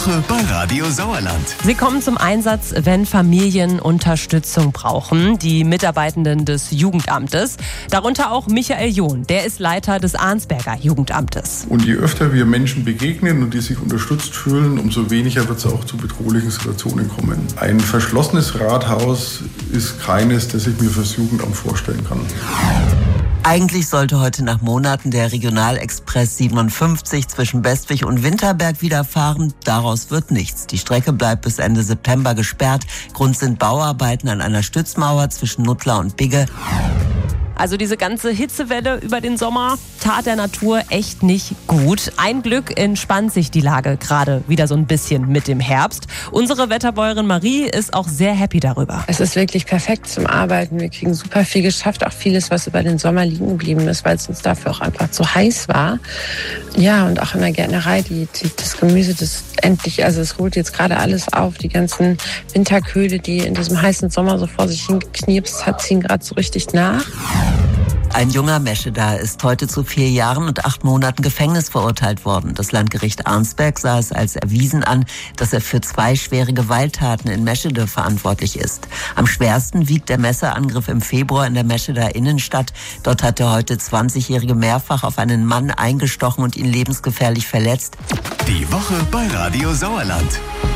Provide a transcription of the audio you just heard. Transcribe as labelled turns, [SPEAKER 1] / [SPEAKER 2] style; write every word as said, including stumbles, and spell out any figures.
[SPEAKER 1] Woche bei Radio Sauerland.
[SPEAKER 2] Sie kommen zum Einsatz, wenn Familien Unterstützung brauchen. Die Mitarbeitenden des Jugendamtes, darunter auch Michael John, der ist Leiter des Arnsberger Jugendamtes.
[SPEAKER 3] Und je öfter wir Menschen begegnen und die sich unterstützt fühlen, umso weniger wird es auch zu bedrohlichen Situationen kommen. Ein verschlossenes Rathaus ist keines, das ich mir fürs Jugendamt vorstellen kann.
[SPEAKER 4] Eigentlich sollte heute nach Monaten der Regionalexpress siebenundfünfzig zwischen Bestwig und Winterberg wieder fahren. Daraus wird nichts. Die Strecke bleibt bis Ende September gesperrt. Grund sind Bauarbeiten an einer Stützmauer zwischen Nuttlar und Bigge.
[SPEAKER 2] Also diese ganze Hitzewelle über den Sommer tat der Natur echt nicht gut. Ein Glück entspannt sich die Lage gerade wieder so ein bisschen mit dem Herbst. Unsere Wetterbäuerin Marie ist auch sehr happy darüber.
[SPEAKER 5] Es ist wirklich perfekt zum Arbeiten. Wir kriegen super viel geschafft, auch vieles, was über den Sommer liegen geblieben ist, weil es uns dafür auch einfach zu heiß war. Ja, und auch in der Gärtnerei, die, die, das Gemüse, das endlich, also es holt jetzt gerade alles auf. Die ganzen Winterköhle, die in diesem heißen Sommer so vor sich hingeknirpst hat, ziehen gerade so richtig nach.
[SPEAKER 4] Ein junger Mescheder ist heute zu vier Jahren und acht Monaten Gefängnis verurteilt worden. Das Landgericht Arnsberg sah es als erwiesen an, dass er für zwei schwere Gewalttaten in Meschede verantwortlich ist. Am schwersten wiegt der Messerangriff im Februar in der Mescheder Innenstadt. Dort hat der heute zwanzigjährige mehrfach auf einen Mann eingestochen und ihn lebensgefährlich verletzt.
[SPEAKER 1] Die Woche bei Radio Sauerland.